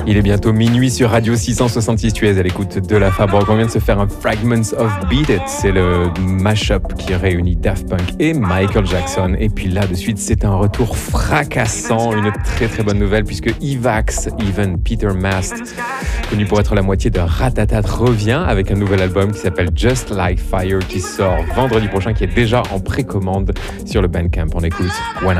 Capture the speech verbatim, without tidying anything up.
Il est bientôt minuit sur Radio six cent soixante-six. Tu es à l'écoute de la Fab Rock. On vient de se faire un Fragments of Beat It. C'est le mashup qui réunit Daft Punk et Michael Jackson. Et puis là, de suite, c'est un retour fracassant. Une très très bonne nouvelle puisque Evax, Even Peter Mast, connu pour être la moitié de Ratatat, revient avec un nouvel album qui s'appelle Just Like Fire qui sort vendredi prochain, qui est déjà en précommande sur le Bandcamp. On écoute When